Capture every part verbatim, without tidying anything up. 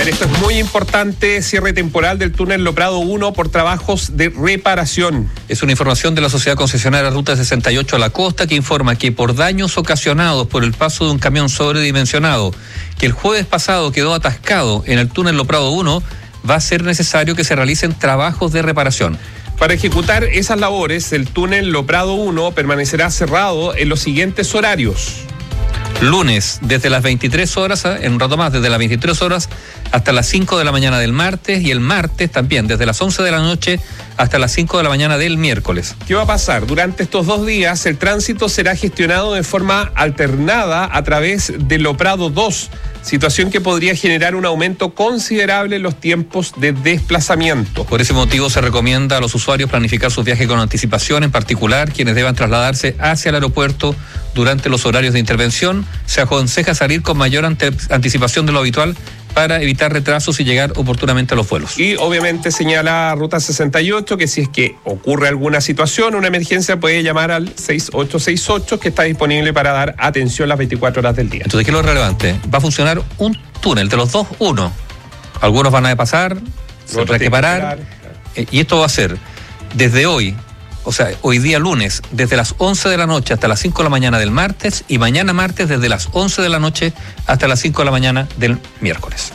ver, esto es muy importante, cierre temporal del túnel Loprado uno por trabajos de reparación. Es una información de la Sociedad Concesionaria Ruta sesenta y ocho a la Costa, que informa que por daños ocasionados por el paso de un camión sobredimensionado que el jueves pasado quedó atascado en el túnel Loprado uno, va a ser necesario que se realicen trabajos de reparación. Para ejecutar esas labores, el túnel Loprado uno permanecerá cerrado en los siguientes horarios. Lunes, desde las veintitrés horas, en un rato más, desde las veintitrés horas hasta las cinco de la mañana del martes, y el martes también, desde las once de la noche hasta las cinco de la mañana del miércoles. ¿Qué va a pasar? Durante estos dos días, el tránsito será gestionado de forma alternada a través del Loprado dos, situación que podría generar un aumento considerable en los tiempos de desplazamiento. Por ese motivo se recomienda a los usuarios planificar sus viajes con anticipación, en particular quienes deban trasladarse hacia el aeropuerto durante los horarios de intervención. Se aconseja salir con mayor ante- anticipación de lo habitual para evitar retrasos y llegar oportunamente a los vuelos. Y obviamente señala Ruta sesenta y ocho que si es que ocurre alguna situación, una emergencia, puede llamar al seis ocho seis ocho, que está disponible para dar atención las veinticuatro horas del día. Entonces, ¿qué es lo relevante? Va a funcionar un túnel, de los dos, uno. Algunos van a pasar, se tendrá que parar, eh, y esto va a ser desde hoy, o sea, hoy día lunes, desde las once de la noche hasta las cinco de la mañana del martes, y mañana martes desde las once de la noche hasta las cinco de la mañana del miércoles.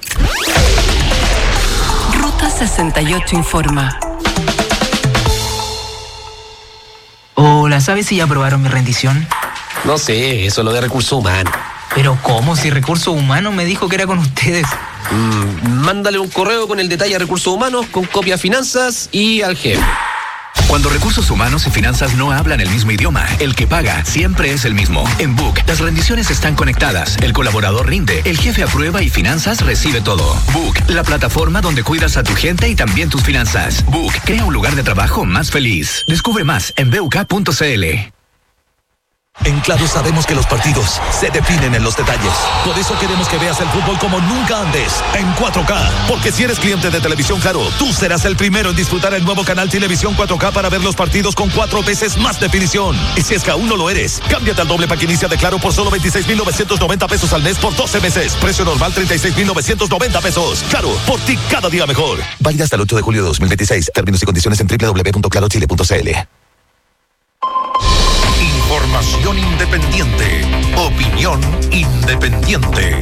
Ruta sesenta y ocho informa. Hola, ¿sabes si ya aprobaron mi rendición? No sé, eso es lo de recursos humanos. Pero ¿cómo? Si Recursos Humanos me dijo que era con ustedes. Mm, mándale un correo con el detalle a recursos humanos, con copia a finanzas y al jefe. Cuando recursos humanos y finanzas no hablan el mismo idioma, el que paga siempre es el mismo. En Book, las rendiciones están conectadas, el colaborador rinde, el jefe aprueba y finanzas recibe todo. Book, la plataforma donde cuidas a tu gente y también tus finanzas. Book, crea un lugar de trabajo más feliz. Descubre más en b u k punto c l. En Claro sabemos que los partidos se definen en los detalles. Por eso queremos que veas el fútbol como nunca antes, en cuatro K. Porque si eres cliente de Televisión Claro, tú serás el primero en disfrutar el nuevo canal Televisión cuatro K para ver los partidos con cuatro veces más definición. Y si es que aún no lo eres, cámbiate al doble pack inicia de Claro por solo veintiséis mil novecientos noventa pesos al mes por doce meses. Precio normal treinta y seis mil novecientos noventa pesos. Claro, por ti cada día mejor. Válida hasta el ocho de julio de dos mil veintiséis. Términos y condiciones en doble u doble u doble u punto claro chile punto c l. Información independiente. Opinión independiente.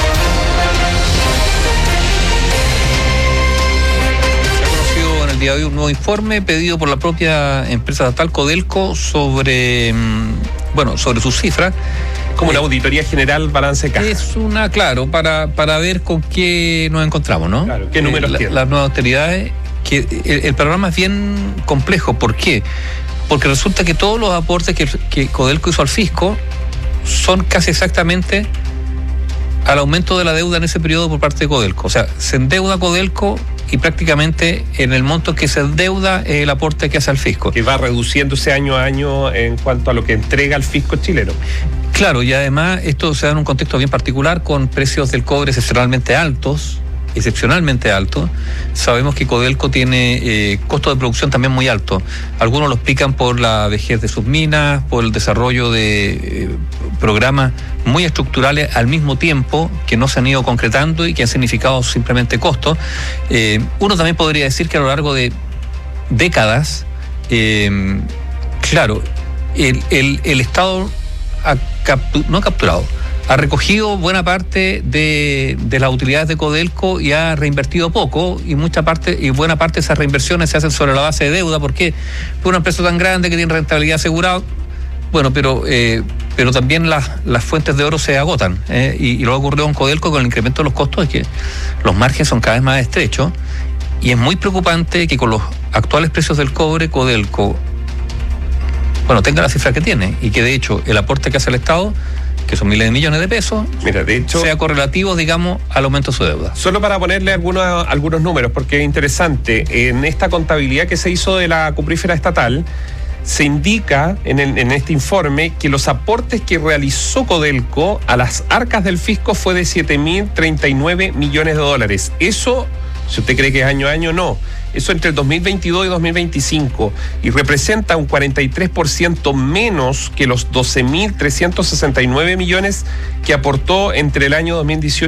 Se ha conocido en el día de hoy un nuevo informe pedido por la propia empresa estatal Codelco sobre, bueno, sobre sus cifras. Como una auditoría general, balance de caja. Es una, claro, para, para ver con qué nos encontramos, ¿no? Claro, qué números eh, la, tiene. Las nuevas autoridades, que el, el panorama es bien complejo. ¿Por qué? Porque resulta que todos los aportes que, que Codelco hizo al fisco son casi exactamente al aumento de la deuda en ese periodo por parte de Codelco. O sea, se endeuda Codelco y prácticamente en el monto que se endeuda es el aporte que hace al fisco. Que va reduciéndose año a año en cuanto a lo que entrega el fisco chileno. Claro, y además esto se da en un contexto bien particular, con precios del cobre excepcionalmente altos, excepcionalmente alto. Sabemos que Codelco tiene eh, costos de producción también muy altos. Algunos lo explican por la vejez de sus minas, por el desarrollo de eh, programas muy estructurales al mismo tiempo que no se han ido concretando y que han significado simplemente costos. Eh, uno también podría decir que a lo largo de décadas, eh, claro, el, el, el Estado ha captu- no ha capturado, ha recogido buena parte de, de las utilidades de Codelco y ha reinvertido poco, y mucha parte y buena parte de esas reinversiones se hacen sobre la base de deuda. ¿Por qué? Por una empresa tan grande que tiene rentabilidad asegurada. Bueno, pero eh, pero también las, las fuentes de oro se agotan, eh, y, y lo que ocurrió con Codelco con el incremento de los costos es que los márgenes son cada vez más estrechos, y es muy preocupante que con los actuales precios del cobre Codelco, bueno, tenga la cifra que tiene, y que de hecho el aporte que hace el Estado, que son miles de millones de pesos, Mira, de hecho, sea correlativo, digamos, al aumento de su deuda. Solo para ponerle algunos, algunos números, porque es interesante, en esta contabilidad que se hizo de la cuprífera estatal, se indica en, el, en este informe que los aportes que realizó Codelco a las arcas del fisco fue de siete mil treinta y nueve millones de dólares. Eso, si usted cree que es año a año, no. Eso entre el dos mil veintidós y dos mil veinticinco, y representa un cuarenta y tres por ciento menos que los doce mil trescientos sesenta y nueve millones que aportó entre el año dos mil dieciocho